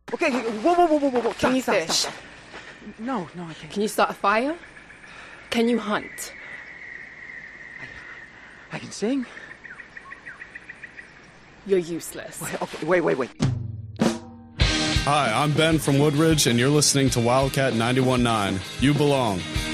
Okay, whoa. Can you Stop. fish? No, I can't. Can you start a fire? Can you hunt? I can sing. You're useless. Wait. Hi, I'm Ben from Woodridge, and you're listening to Wildcat 91.9. You belong.